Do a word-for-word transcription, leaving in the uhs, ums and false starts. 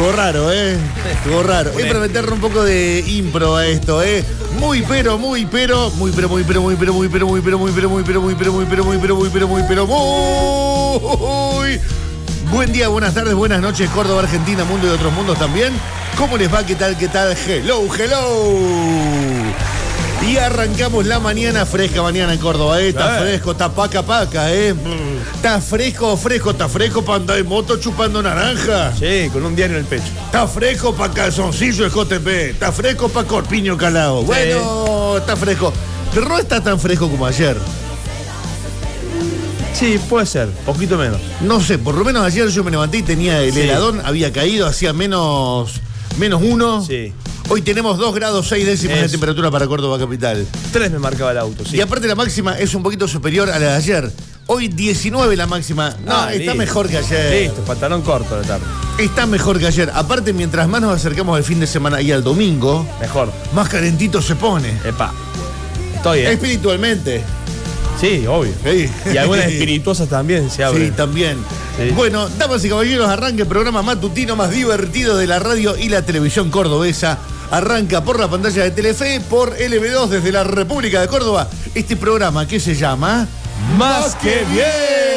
Estuvo raro, ¿eh? Estuvo raro. Es para meterle un poco de impro a esto, ¿eh? Muy pero, muy pero, muy pero, muy pero, muy pero, muy pero, muy pero, muy pero, muy pero, muy pero, muy pero, muy pero, muy pero, muy pero, muy... Buen día, buenas tardes, buenas noches, Córdoba, Argentina, mundo y otros mundos también. ¿Cómo les va? ¿Qué tal? ¿Qué tal? Hello, hello. Y arrancamos la mañana fresca, mañana en Córdoba, ¿eh? Está fresco, está paca paca, ¿eh? Está fresco, fresco, está fresco para andar en moto chupando naranja. Sí, con un diario en el pecho. Está fresco para calzoncillo de J T P. Está fresco para corpiño calado. Sí. Bueno, está fresco. Pero no está tan fresco como ayer. Sí, puede ser, poquito menos. No sé, por lo menos ayer yo me levanté y tenía el sí. heladón, había caído, hacía menos, menos uno. Sí. Hoy tenemos dos grados seis décimas es. de temperatura para Córdoba capital. tres me marcaba el auto, sí. Y aparte la máxima es un poquito superior a la de ayer. Hoy diecinueve la máxima. No, ah, está listo. Mejor que ayer. Listo, pantalón corto de tarde. Está mejor que ayer. Aparte, mientras más nos acercamos al fin de semana y al domingo, mejor. Más calentito se pone. Epa. Estoy, ¿eh? Espiritualmente. Sí, obvio. Sí. Y algunas espirituosas también se abren. Sí, también. Sí. Bueno, damas y caballeros, arranca el programa matutino más divertido de la radio y la televisión cordobesa. Arranca por la pantalla de Telefe, por L B dos desde la República de Córdoba. Este programa que se llama Más que bien.